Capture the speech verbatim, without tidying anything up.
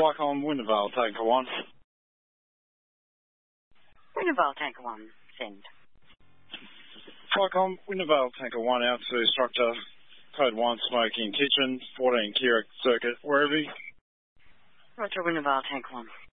Flycom, Wintervale, Tanker one. Wintervale, Tanker one, send. Flycom, Wintervale, Tanker one, out to structure, code one, smoking kitchen, fourteen Keurig circuit, Werribee. Roger, Wintervale, Tanker one.